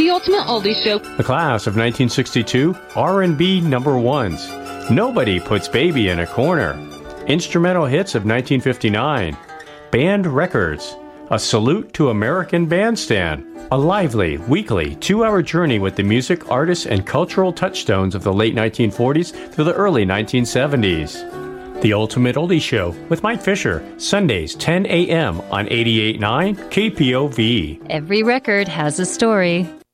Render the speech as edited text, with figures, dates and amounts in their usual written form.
The Ultimate Oldies Show. The class of 1962 R&B number ones. Nobody Puts Baby in a Corner. Instrumental hits of 1959. Band records. A Salute to American Bandstand. A lively, weekly, 2-hour journey with the music, artists, and cultural touchstones of the late 1940s through the early 1970s. The Ultimate Oldie Show with Mike Fisher, Sundays 10 a.m. on 88.9 KPOV. Every record has a story.